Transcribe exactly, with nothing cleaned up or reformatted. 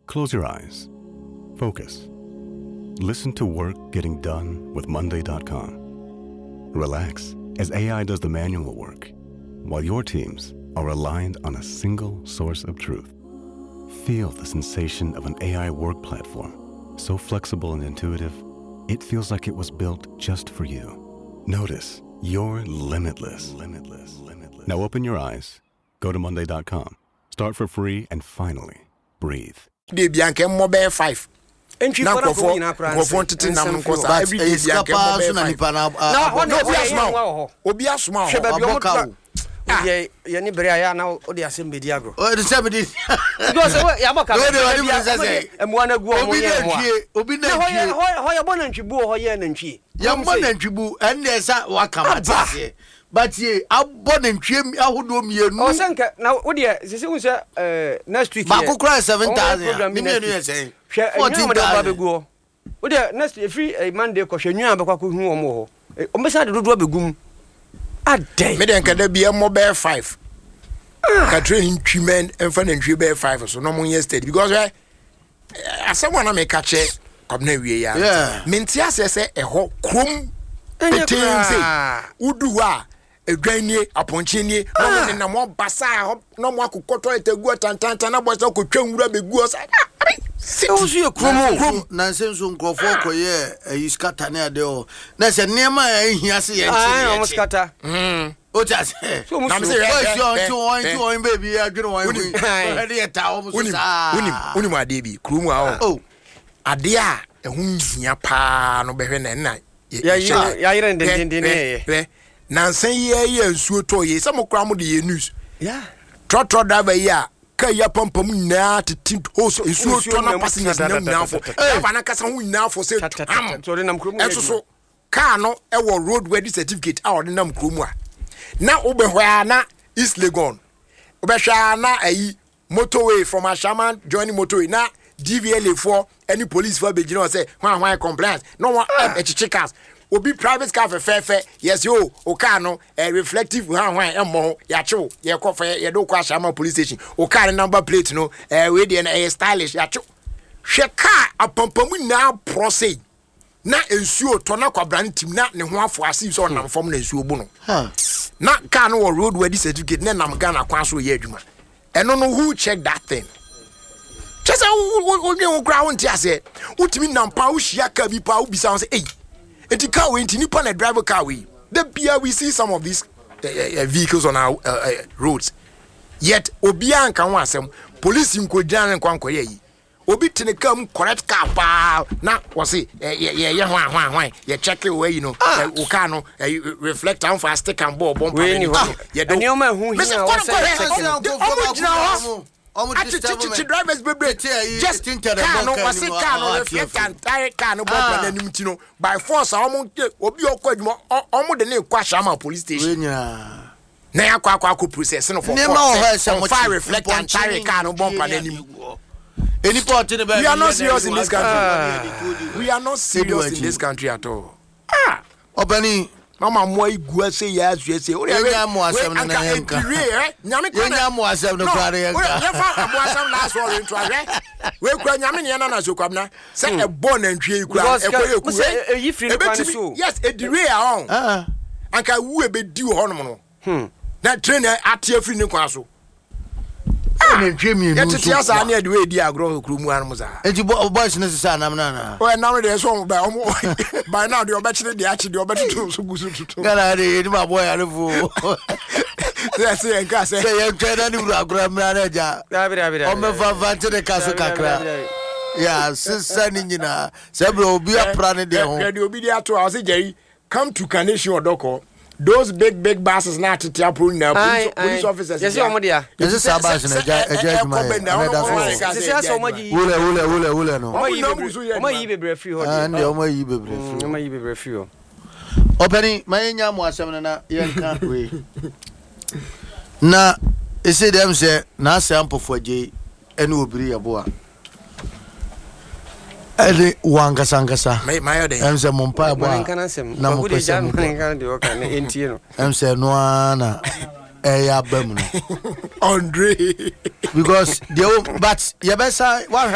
Close your eyes. Focus. Listen to work getting done with Monday dot com. Relax as A I does the manual work, while your teams are aligned on a single source of truth. Feel the sensation of an A I work platform, so flexible and intuitive, it feels like it was built just for you. Notice you're limitless. Limitless. Limitless. Now open your eyes, go to Monday dot com, start for free, and finally, breathe. De Bianca Mobile five. Entry Now for go for na go for to nam ko sa every day Bianca Mobile five. Na one Obi asma. Obi asma. Aboka. Ye ye ni bere ya na o de asem bedi agro. O de se bedi. Go say ya aboka. O de wani bi say. Emu ana gu o ye mo. Obi na ntwi. Ho ho ya bona ntwibu ho ye na ntwi. Ya mo na ntwibu en na esa wakama tase. But ye abon ntwiem ahodo mienu. O senka na wo de sese wo say eh next week. Ba kokra seven thousand. Me mienu ye say. fourteen thousand begu. Wo de next free Monday ko hwenua be kwa ko hu omo ho. O mesa de dodo begum. Adai. Me den kada bi Mobile five. Ka train ntwimen enfa na ntwi be five so no mo yesterday because eh asem na me ka che komna wie ya. Menti asese eho krom etense. Udu a edwanie aponchenie no me na mo basa no mo akokoto etegu tantanta na bosa ko twawura begu osa. Se ozu ye kromo na senso nkrofo koye iskata na de o na se nema ehia se ye nche ah o skata mm o ta se na me se yo yo on to on baby adwene wan wi ade ye ta o so sa unim unim ade bi kromo a o ade a ehun hia pa no behwe na na ya ya yire ndendende ne na nsan ye ye nsuo to ye se mo kra mo de ye news ya trotro driver ya ka ya pampam na titi hoso nsuo to na passengers na nyafo driver na kasa hu nyafo se so de nam kromu eso so car no e wo road ready certificate a ode nam kromu a na obehwa na East Legon obehwa na ayi motorway from Ashaman joining motorway na D V L A four any police for be say hwan hwan compliance no one e chichikas obi private car for fair fair yes yo o car no eh, reflective hwan hwan emmo ya chew ye kofa ye do kwa Ashama police station o car number plate no eh we dey na eh, stylish ya chew hwe car apampamu na prosey na ensuo to na kwabran tim na ne ho afo ase so nam fom na ensuo bu no na car no road ready certificate na nam Ghana kwa so ye adwuma eno no who check that thing just o o kra won ti ase utimi nam pa wo hia ka bi pa wo bisa won say eh enti car we enti nipa na drive car we the bia we see some of these uh, uh, vehicles on our uh, uh, roads yet obia anka ho asem police nkodjan nkwa nkoye yi obi tene kam correct car pa na wo say ye ye ye hwan hwan hwan ye check it way you know o car no reflect am for stick and ball bomb ye do any o ma hu hia wo say Ati drivers bebe just tinted the car no was car no reflect and tire car no bomb na nim ti no by force omo obi okwadwuma omo de ne kwa Ashama police station na yakwa akwa ko process no for fire reflect and tire car no bomb na nim any part in the we are not serious in this country we are not serious in this country at all ah obani mama mo igua say ya azu say o nya mo asem na yanka nyame ko nya mo asem no kware yanka ya fa abo asem na so rin to ahwe we kura nyame ne na na so kwabna say e bo na ntwe ikura e koye ku e yi free kwan so yes e dire a on ah anka wu e be di ho no no hm na train atia free ne kwan so na ntwe mi nu so ya tete asa na e de we di agro kuru mu anum za enti boys ne sisa na na na o na de so ba omo by now de obechire de achi de obetutu so gusu tutu gana de ni ma boy arefu yes yes nka say say en tweda ni ru agro mra na ja da bi da bi da o me fa vante de kaso kakra ya sisa ni nyina se bro obi apra ne de ho de obi de ato a say Jerry come to Carnation Odoko those big big buses now to Tiapo now police, police officers yes omo dia yes is abas na ja eja juma yes yes omo ji wule wule wule wule no omo yi bebre free ho and omo yi bebre free omo yi bebre free ho openi mayenya mo asem na yenka we na ese dem se na asem pofo ene obiri yabo a ele wanga sangasa mai mai ode em se mompa bo na mo pese mo kan de o kan entie no em se no ana e ya bam no Andre because the but yebesa